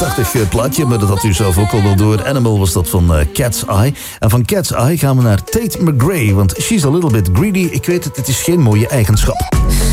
prachtig plaatje, maar dat had u zelf ook al wel door. Animal was dat van Cat's Eye. En van Cat's Eye gaan we naar Tate McRae, want she's a little bit greedy. Ik weet het, het is geen mooie eigenschap.